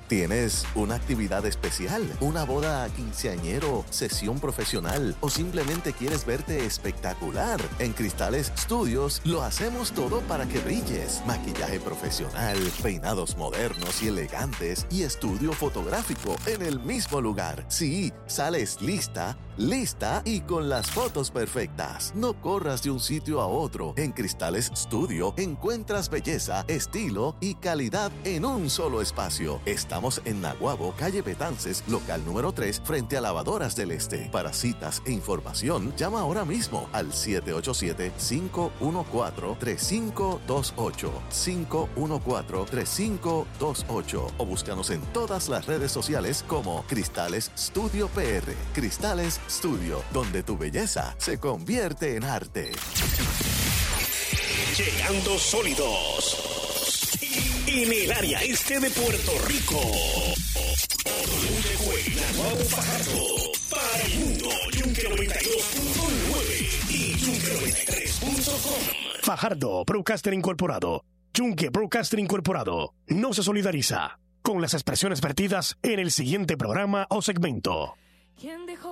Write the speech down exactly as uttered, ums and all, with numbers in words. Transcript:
¿Tienes una actividad especial, una boda quinceañero, sesión profesional o simplemente quieres verte espectacular? En Cristales Studios lo hacemos todo para que brilles. Maquillaje profesional, peinados modernos y elegantes y estudio fotográfico en el mismo lugar. Sí, sales lista, lista y con las fotos perfectas. No corras de un sitio a otro. En Cristales Studio encuentras belleza, estilo y calidad en un solo espacio. Estamos en Naguabo, calle Betances, local número tres, frente a Lavadoras del Este. Para citas e información, llama ahora mismo al siete ocho siete, cinco uno cuatro, tres cinco dos ocho, cinco uno cuatro, tres cinco dos ocho o búscanos en todas las redes sociales como Cristales Studio P R. Cristales Studio, donde tu belleza se convierte en arte. Llegando sólidos en el área este de Puerto Rico. Naguabo Fajardo para el mundo. Yunque noventa y dos punto nueve y Yunque noventa y tres punto com. Fajardo Broadcaster Incorporado. Yunque Broadcaster Incorporado no se solidariza con las expresiones vertidas en el siguiente programa o segmento.